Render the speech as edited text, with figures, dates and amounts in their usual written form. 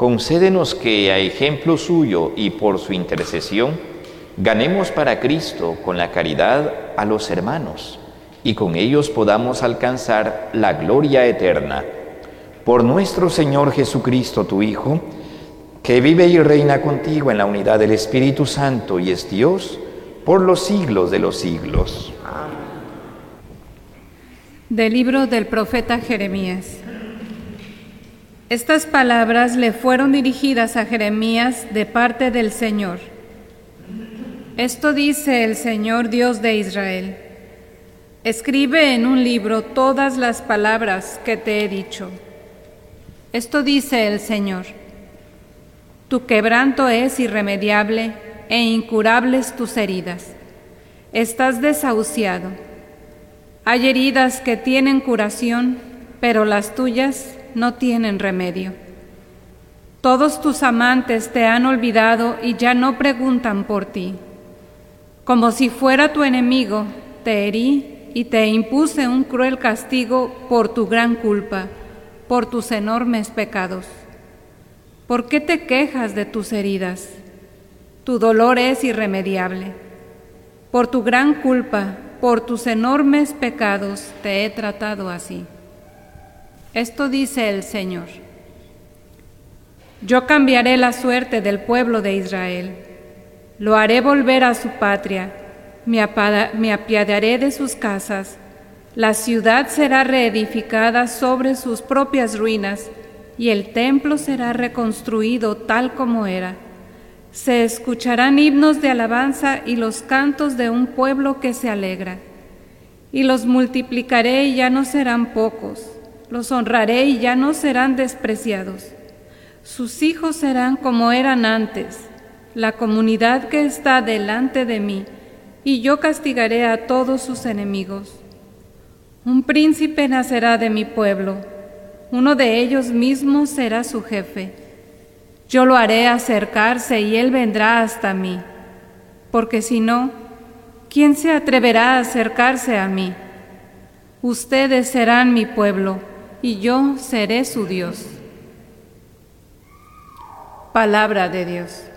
concédenos que, a ejemplo suyo y por su intercesión, ganemos para Cristo con la caridad a los hermanos, y con ellos podamos alcanzar la gloria eterna. Por nuestro Señor Jesucristo, tu Hijo, que vive y reina contigo en la unidad del Espíritu Santo y es Dios por los siglos de los siglos. Del libro del profeta Jeremías. Estas palabras le fueron dirigidas a Jeremías de parte del Señor. Esto dice el Señor Dios de Israel: escribe en un libro todas las palabras que te he dicho. Esto dice el Señor: tu quebranto es irremediable e incurables tus heridas. Estás desahuciado. Hay heridas que tienen curación, pero las tuyas no tienen remedio. Todos tus amantes te han olvidado y ya no preguntan por ti. Como si fuera tu enemigo, te herí y te impuse un cruel castigo por tu gran culpa, por tus enormes pecados. ¿Por qué te quejas de tus heridas? Tu dolor es irremediable. Por tu gran culpa, por tus enormes pecados, te he tratado así. Esto dice el Señor: yo cambiaré la suerte del pueblo de Israel. Lo haré volver a su patria, me apiadaré de sus casas. La ciudad será reedificada sobre sus propias ruinas y el templo será reconstruido tal como era. Se escucharán himnos de alabanza y los cantos de un pueblo que se alegra. Y los multiplicaré y ya no serán pocos, los honraré y ya no serán despreciados. Sus hijos serán como eran antes, la comunidad que está delante de mí, y yo castigaré a todos sus enemigos. Un príncipe nacerá de mi pueblo, uno de ellos mismos será su jefe. Yo lo haré acercarse y él vendrá hasta mí, porque si no, ¿quién se atreverá a acercarse a mí? Ustedes serán mi pueblo, y yo seré su Dios. Palabra de Dios.